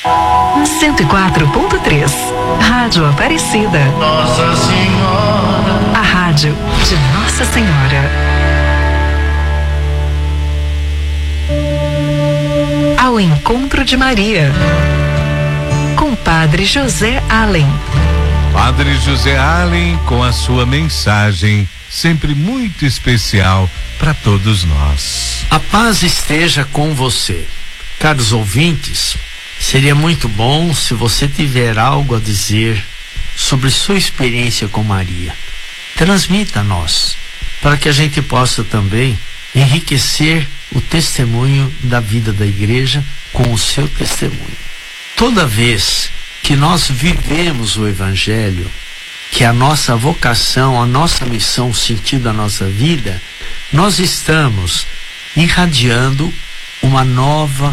104.3 Rádio Aparecida. Nossa Senhora. A rádio de Nossa Senhora. Ao encontro de Maria, com Padre José Allen. Padre José Allen com a sua mensagem sempre muito especial para todos nós. A paz esteja com você. Caros ouvintes, seria muito bom se você tiver algo a dizer sobre sua experiência com Maria. Transmita a nós, para que a gente possa também enriquecer o testemunho da vida da igreja com o seu testemunho. Toda vez que nós vivemos o Evangelho, que é a nossa vocação, a nossa missão, o sentido da nossa vida, nós estamos irradiando uma nova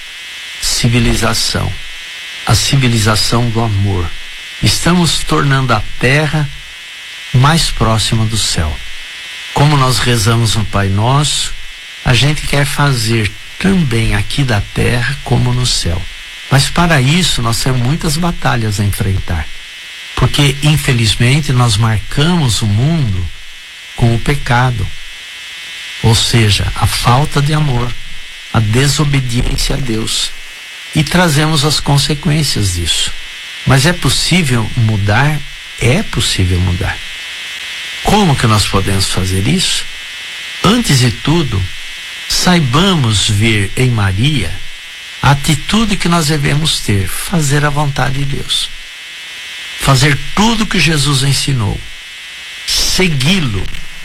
civilização, a civilização do amor. Estamos tornando a terra mais próxima do céu. Como nós rezamos no Pai Nosso, a gente quer fazer também aqui da terra como no céu. Mas para isso nós temos muitas batalhas a enfrentar. Porque, infelizmente, nós marcamos o mundo com o pecado. Ou seja, a falta de amor, a desobediência a Deus. E trazemos as consequências disso. Mas é possível mudar? É possível mudar. Como que nós podemos fazer isso? Antes de tudo, saibamos ver em Maria a atitude que nós devemos ter, fazer a vontade de Deus. Fazer tudo que Jesus ensinou. Segui-lo.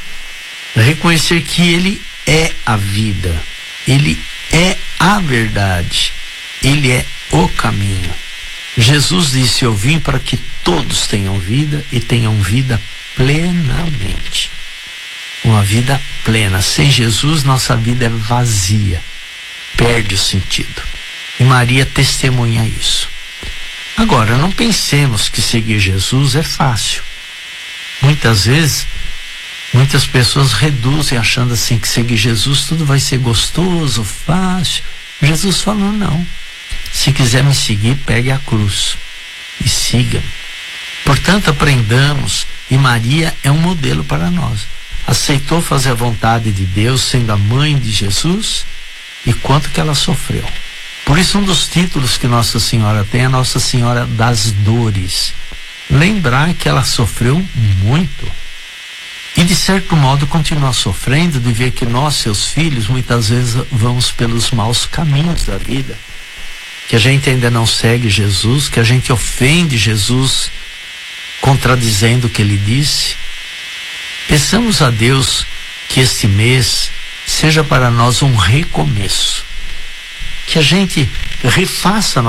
Reconhecer que Ele é a vida. Ele é a verdade. Ele é o caminho. Jesus disse: eu vim para que todos tenham vida e tenham vida plenamente. Uma vida plena. Sem Jesus, nossa vida é vazia. Perde o sentido. E Maria testemunha isso. Agora, não pensemos que seguir Jesus é fácil. Muitas vezes, muitas pessoas reduzem achando assim que seguir Jesus tudo vai ser gostoso, fácil. Jesus falou: não. Se quiser me seguir, pegue a cruz e siga-me. Portanto, aprendamos, e Maria é um modelo para nós. Aceitou fazer a vontade de Deus, sendo a mãe de Jesus, e quanto que ela sofreu. Por isso, um dos títulos que Nossa Senhora tem é Nossa Senhora das Dores. Lembrar que ela sofreu muito. E, de certo modo, continua sofrendo de ver que nós, seus filhos, muitas vezes vamos pelos maus caminhos da vida. Que a gente ainda não segue Jesus, que a gente ofende Jesus, contradizendo o que Ele disse. Peçamos a Deus que este mês seja para nós um recomeço. Que a gente refaça